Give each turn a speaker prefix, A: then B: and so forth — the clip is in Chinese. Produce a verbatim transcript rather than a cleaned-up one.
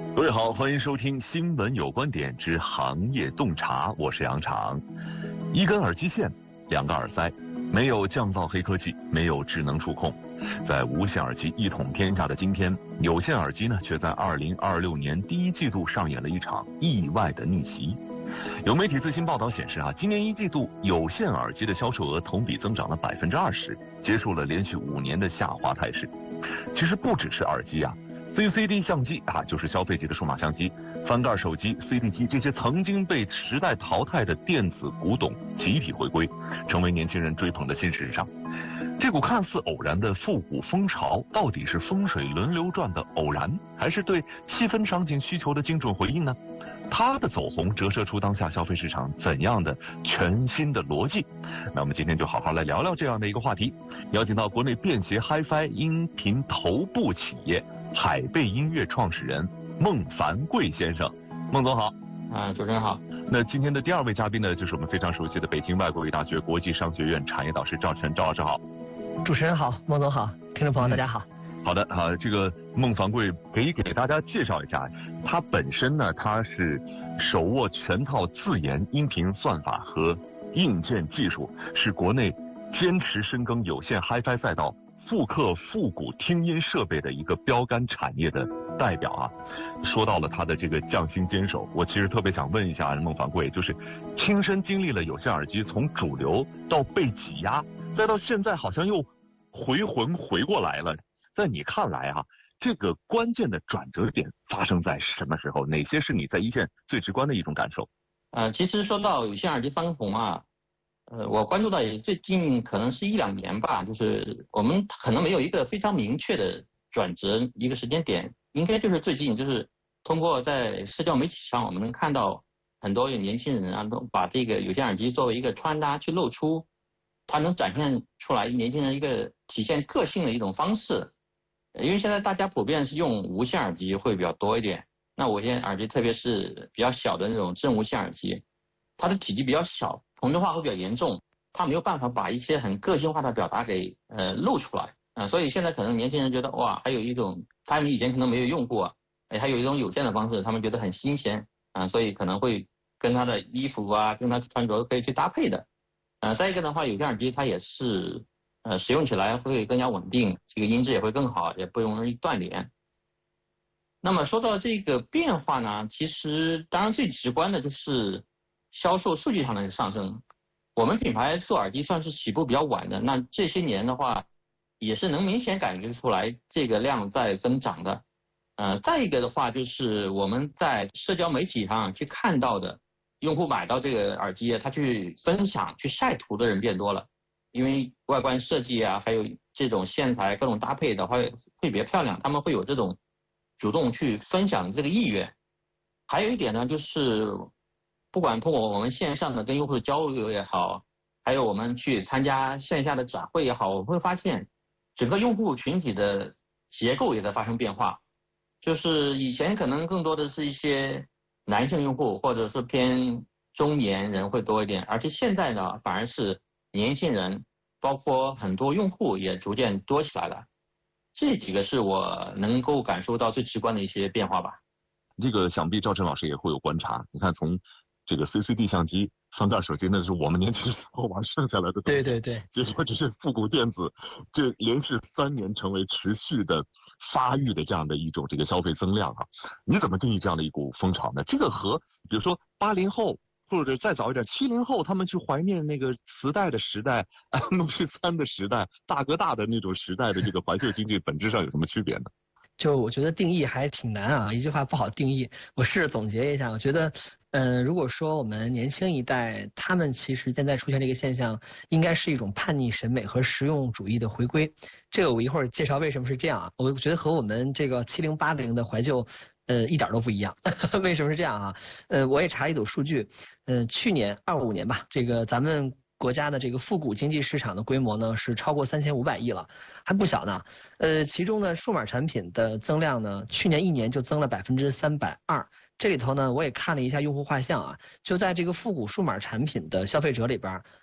A: 各位好，欢迎收听新闻有观点之行业洞察，我是杨常。一根耳机线，两个耳塞，没有降噪黑科技，没有智能触控，在无线耳机一统天下的今天，有线耳机呢却在二零二六年第一季度上演了一场意外的逆袭。有媒体最新报道显示啊，今年一季度有线耳机的销售额同比增长了百分之二十，结束了连续五年的下滑态势。其实不只是耳机啊。C C D 相机啊，就是消费级的数码相机，翻盖手机、C D 机这些曾经被时代淘汰的电子古董集体回归，成为年轻人追捧的新时尚。这股看似偶然的复古风潮，到底是风水轮流转的偶然，还是对细分场景需求的精准回应呢？它的走红折射出当下消费市场怎样的全新的逻辑？那我们今天就好好来聊聊这样的一个话题，邀请到国内便携 Hi-Fi 音频头部企业海贝音乐创始人孟凡贵先生。孟总好。
B: 啊，主持人好。
A: 那今天的第二位嘉宾呢，就是我们非常熟悉的北京外国语大学国际商学院产业导师赵晨。赵老师好。
C: 主持人好，孟总好，听众朋友大家好。
A: 嗯好的啊，这个孟凡贵可以给大家介绍一下，他本身呢，他是手握全套自研音频算法和硬件技术，是国内坚持深耕有线 Hi-Fi 赛道、复刻复古听音设备的一个标杆产业的代表啊。说到了他的这个匠心坚守，我其实特别想问一下孟凡贵，就是亲身经历了有线耳机从主流到被挤压，再到现在好像又回魂回过来了。在你看来啊，这个关键的转折点发生在什么时候？哪些是你在一线最直观的一种感受？
B: 呃，其实说到有线耳机翻红啊，呃，我关注到也最近可能是一两年吧，就是我们可能没有一个非常明确的转折一个时间点，应该就是最近就是通过在社交媒体上，我们能看到很多有年轻人啊，都把这个有线耳机作为一个穿搭去露出，它能展现出来年轻人一个体现个性的一种方式。因为现在大家普遍是用无线耳机会比较多一点，那无线耳机特别是比较小的那种真无线耳机，它的体积比较小，同质化会比较严重，它没有办法把一些很个性化的表达给呃露出来啊、呃，所以现在可能年轻人觉得哇，还有一种他们以前可能没有用过，哎，还有一种有线的方式，他们觉得很新鲜啊、呃，所以可能会跟他的衣服啊，跟他穿着可以去搭配的。呃，再一个的话，有线耳机它也是。呃，使用起来会更加稳定，这个音质也会更好，也不容易断连。那么说到这个变化呢，其实当然最直观的就是销售数据上的上升。我们品牌做耳机算是起步比较晚的，那这些年的话，也是能明显感觉出来这个量在增长的。呃，再一个的话，就是我们在社交媒体上去看到的用户买到这个耳机，他去分享、去晒图的人变多了。因为外观设计啊，还有这种线材各种搭配的话会别漂亮，他们会有这种主动去分享这个意愿。还有一点呢，就是不管通过我们线上的跟用户的交流也好，还有我们去参加线下的展会也好，我们会发现整个用户群体的结构也在发生变化。就是以前可能更多的是一些男性用户或者是偏中年人会多一点，而且现在呢反而是年轻人，包括很多用户也逐渐多起来了。这几个是我能够感受到最直观的一些变化吧。
A: 这个想必赵晨老师也会有观察。你看，从这个 C C D 相机、翻盖手机，那是我们年轻时候玩剩下来的东西。
C: 对对对。
A: 结果只是复古电子，这连续三年成为持续的发育的这样的一种这个消费增量啊。你怎么定义这样的一股风潮呢？这个和比如说八零后。或者再早一点，七零后他们去怀念那个磁带的时代、M P 三的时代、大哥大的那种时代的这个怀旧经济，本质上有什么区别呢？
C: 就我觉得定义还挺难啊，一句话不好定义。我试着总结一下，我觉得，嗯、呃，如果说我们年轻一代，他们其实现在出现这个现象，应该是一种叛逆审美和实用主义的回归。这个我一会儿介绍为什么是这样啊。我觉得和我们这个七零八零的怀旧。呃，一点都不一样。为什么是这样啊？呃，我也查一组数据，呃，去年二五年吧，这个咱们国家的这个复古经济市场的规模呢是超过三千五百亿了，还不小呢。呃，其中呢，数码产品的增量呢，去年一年就增了百分之三百二。这里头呢，我也看了一下用户画像啊，就在这个复古数码产品的消费者里边，